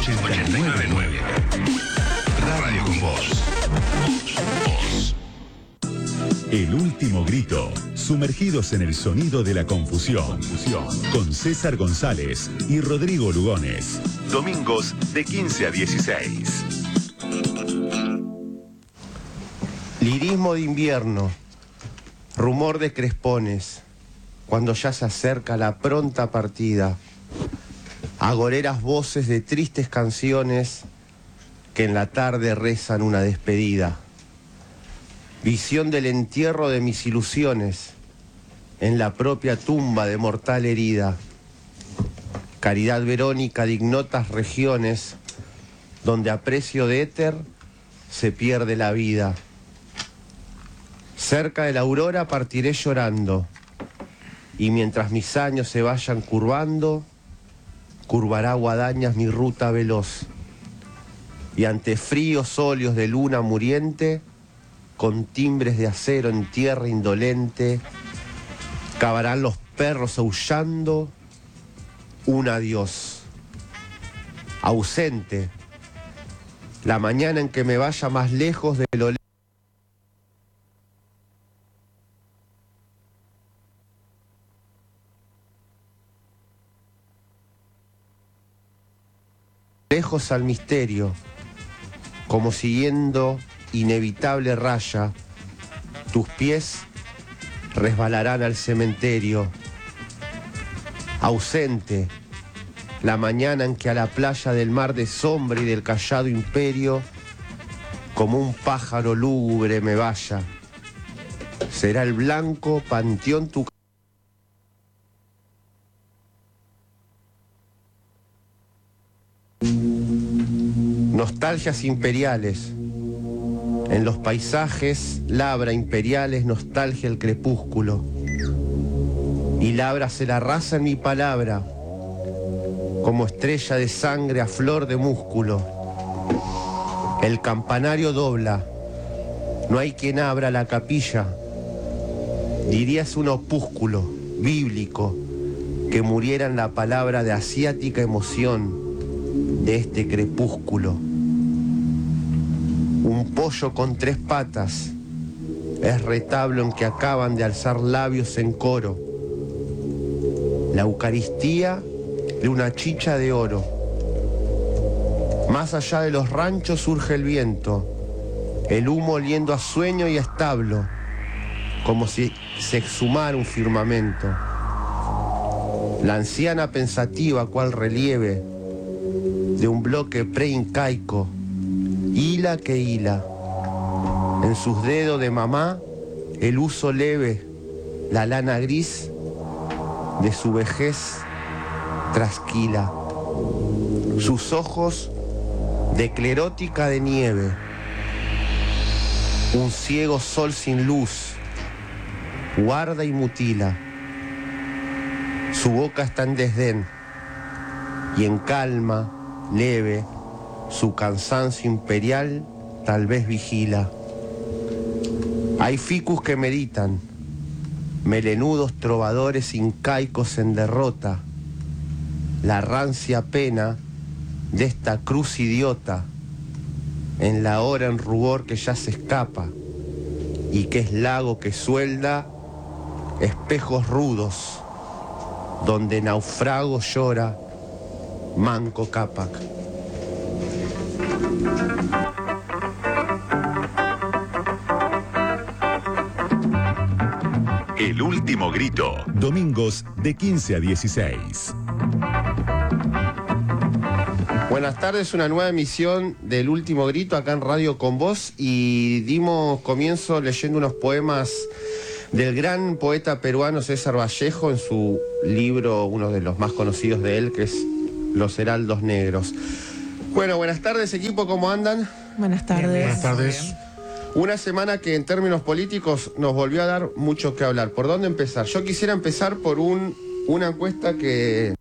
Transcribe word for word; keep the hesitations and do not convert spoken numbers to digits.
ochenta y nueve punto nueve. Radio con Vos. Vos. El último grito, sumergidos en el sonido de la confusión, con César González y Rodrigo Lugones. Domingos de quince a dieciséis. Lirismo de invierno, rumor de crespones, cuando ya se acerca la pronta partida, agoreras voces de tristes canciones que en la tarde rezan una despedida. Visión del entierro de mis ilusiones en la propia tumba de mortal herida. Caridad verónica de ignotas regiones donde a precio de éter se pierde la vida. Cerca de la aurora partiré llorando y mientras mis años se vayan curvando, curvará guadañas mi ruta veloz y ante fríos óleos de luna muriente, con timbres de acero en tierra indolente, cavarán los perros aullando un adiós. Ausente, la mañana en que me vaya más lejos de lo lejos al misterio, como siguiendo inevitable raya, tus pies resbalarán al cementerio. Ausente, la mañana en que a la playa del mar de sombra y del callado imperio, como un pájaro lúgubre me vaya, será el blanco panteón tu nostalgias imperiales. En los paisajes labra imperiales nostalgia el crepúsculo. Y lábrase la raza en mi palabra, como estrella de sangre a flor de músculo. El campanario dobla, no hay quien abra la capilla. Dirías un opúsculo bíblico que muriera en la palabra de asiática emoción de este crepúsculo. Un pollo con tres patas es retablo en que acaban de alzar labios en coro. La Eucaristía de una chicha de oro. Más allá de los ranchos surge el viento, el humo oliendo a sueño y a establo, como si se exhumara un firmamento. La anciana pensativa cual relieve de un bloque preincaico, hila que hila, en sus dedos de mamá el uso leve, la lana gris de su vejez trasquila, sus ojos de clerótica de nieve, un ciego sol sin luz, guarda y mutila, su boca está en desdén y en calma leve su cansancio imperial tal vez vigila. Hay ficus que meditan, melenudos trovadores incaicos en derrota, la rancia pena de esta cruz idiota, en la hora en rubor que ya se escapa, y que es lago que suelda espejos rudos, donde naufrago llora Manco Cápac. El último grito, domingos de quince a dieciséis. Buenas tardes, una nueva emisión del Último Grito acá en Radio con Vos, y dimos comienzo leyendo unos poemas del gran poeta peruano César Vallejo en su libro, uno de los más conocidos de él, que es Los Heraldos Negros. Bueno, buenas tardes, equipo, ¿cómo andan? Buenas tardes. Bien, buenas tardes. Una semana que en términos políticos nos volvió a dar mucho que hablar. ¿Por dónde empezar? Yo quisiera empezar por un, una encuesta que